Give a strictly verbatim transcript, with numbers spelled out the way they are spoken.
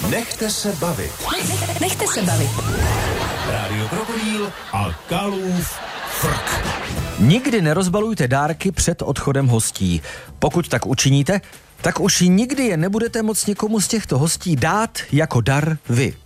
Nechte se bavit. Nechte se bavit. Rádio Krokodýl a Kalův frk. Nikdy nerozbalujte dárky před odchodem hostí. Pokud tak učiníte, tak už nikdy je nebudete moct někomu z těchto hostí dát jako dar vy.